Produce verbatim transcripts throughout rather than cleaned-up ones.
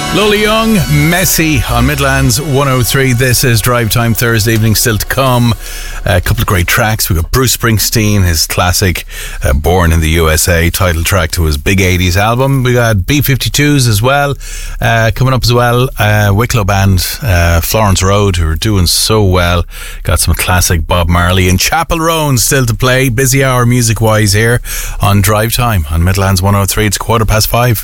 Lola Young, Messy on Midlands one oh three. This is Drive Time Thursday evening, still to come. A couple of great tracks. We've got Bruce Springsteen, his classic uh, Born in the U S A, title track to his big eighties album. We got B fifty-twos as well, uh, coming up as well. Uh, Wicklow Band, uh, Florence Road, who are doing so well. Got some classic Bob Marley and Chapel Roan still to play. Busy hour music-wise here on Drive Time on Midlands one oh three. It's quarter past five.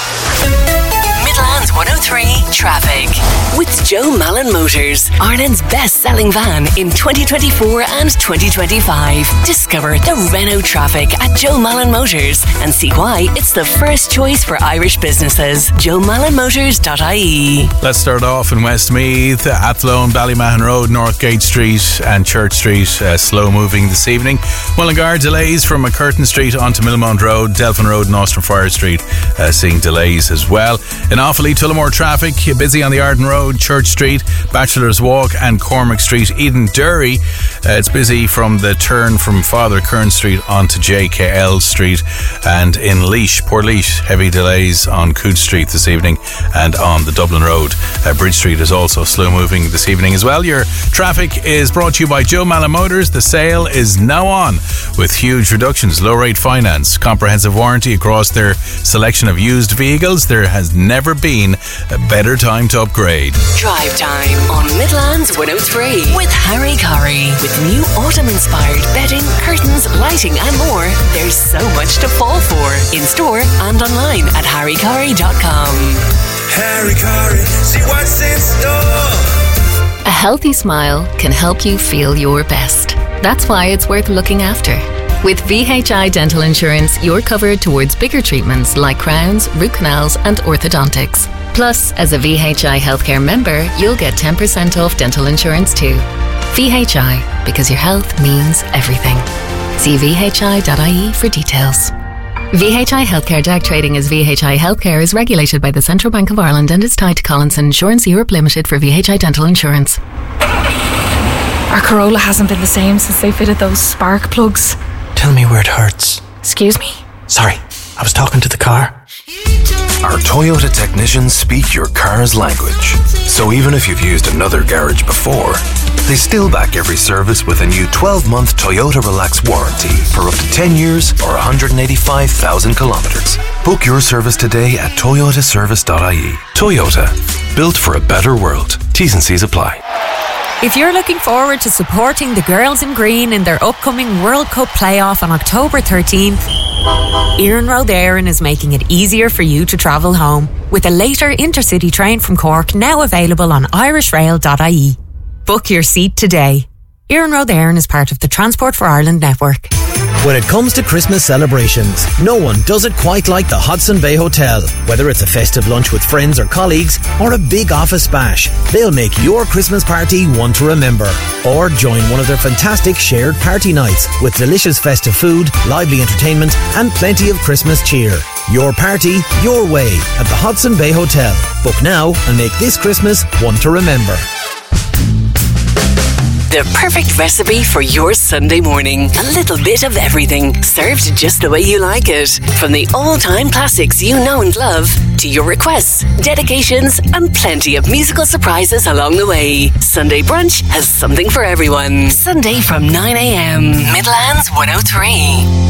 Midlands one oh three Traffic with Joe Mallon Motors, Ireland's best-selling van in twenty twenty-four and twenty twenty-five. Discover the Renault traffic at Joe Mallon Motors and see why it's the first choice for Irish businesses. joe mallon motors dot I E. Let's start off in Westmeath, Athlone, Ballymahon Road, Northgate Street and Church Street, uh, slow moving this evening. Mullingar, delays from McCurtain Street onto Millmount Road, Delphin Road and Austin Friar Street, uh, seeing delays as well. In Offaly, Tullamore traffic, busy on the Arden Road, Church Street, Bachelor's Walk and Cormac Street. Eden Derry, uh, it's busy from the turn from Father Kern Street onto J K L Street. And in Laois, Port Laois, heavy delays on Coote Street this evening and on the Dublin Road. Uh, Bridge Street is also slow moving this evening as well. Your traffic is brought to you by Joe Mallon Motors. The sale is now on with huge reductions, low rate finance, comprehensive warranty across their selection of used vehicles. There has never been a better time to upgrade. Drive Time on Midlands one oh three with Harry Curry. With new autumn-inspired bedding, curtains, lighting and more, there's so much to fall for. In store and online at harry curry dot com. Harry Curry, see what's in store. A healthy smile can help you feel your best. That's why it's worth looking after. With V H I Dental Insurance, you're covered towards bigger treatments like crowns, root canals and orthodontics. Plus, as a V H I Healthcare member, you'll get ten percent off dental insurance too. V H I, because your health means everything. See v h i dot I E for details. V H I Healthcare Dag trading as V H I Healthcare is regulated by the Central Bank of Ireland and is tied to Collinson Insurance Europe Limited for V H I Dental Insurance. Our Corolla hasn't been the same since they fitted those spark plugs. Tell me where it hurts. Excuse me? Sorry, I was talking to the car. Our Toyota technicians speak your car's language. So even if you've used another garage before, they still back every service with a new twelve-month Toyota Relax warranty for up to ten years or one hundred eighty-five thousand kilometres. Book your service today at toyota service dot I E. Toyota, built for a better world. T's and C's apply. If you're looking forward to supporting the girls in green in their upcoming World Cup playoff on October thirteenth, Iarnród Éireann is making it easier for you to travel home with a later intercity train from Cork now available on irish rail dot I E. Book your seat today. Iarnród Éireann is part of the Transport for Ireland network. When it comes to Christmas celebrations, no one does it quite like the Hudson Bay Hotel. Whether it's a festive lunch with friends or colleagues or a big office bash, they'll make your Christmas party one to remember. Or join one of their fantastic shared party nights with delicious festive food, lively entertainment and plenty of Christmas cheer. Your party, your way at the Hudson Bay Hotel. Book now and make this Christmas one to remember. The perfect recipe for your Sunday morning. A little bit of everything, served just the way you like it. From the all-time classics you know and love, to your requests, dedications, and plenty of musical surprises along the way. Sunday Brunch has something for everyone. Sunday from nine a.m. Midlands one oh three.